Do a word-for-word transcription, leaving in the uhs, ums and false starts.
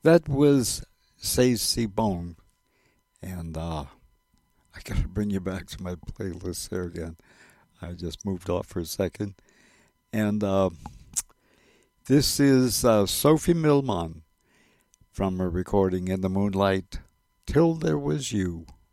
That was Stacey Bone, and uh, I gotta bring you back to my playlist there again. I just moved off for a second, and uh, this is uh, Sophie Millman from a recording in the moonlight, "Till There Was You."